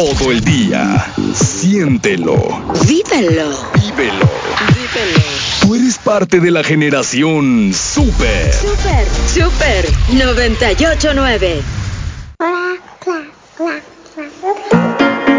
todo el día. Siéntelo. Vívelo. Vívelo. Tú eres parte de la generación Super. Super 98.9. Hola,